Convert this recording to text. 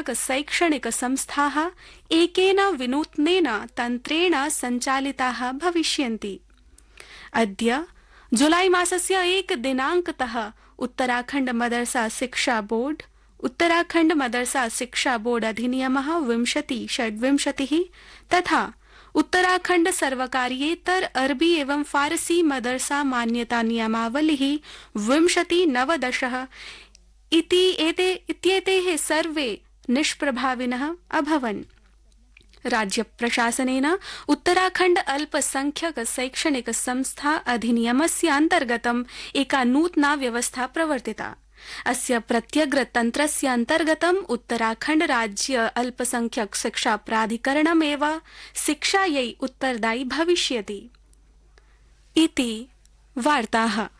शैक्षणिकसंस्थाः एकेन विनूत्नेन तन्त्रेण सञ्चालिताः भविष्यन्ति। अद्य जुलाई मासस्य 1 दिनाङ्कतः उत्तराखण्ड मदरसा शिक्षा बोर्ड अधिनियमः 2026 तथा उत्तराखण्ड सर्वकारीयेतर अरबी एवं फारसी मदरसा मान्यता नियमावलिः 2019 इत्येतेः सर्वे निष्प्रभाविनः अभवन्। राज्य प्रशासनेन उत्तराखण्ड अल्पसंख्यक शैक्षणिक संस्था अधिनियमस्य अन्तर्गतम् एका नूतना व्यवस्था प्रवर्तिता। अस्य प्रत्यग्रतन्त्रस्य अन्तर्गतम् उत्तराखण्ड राज्य अल्पसंख्यक शिक्षा प्राधिकरणमेव शिक्षायै उत्तरदायी भविष्यति इति वार्ताः।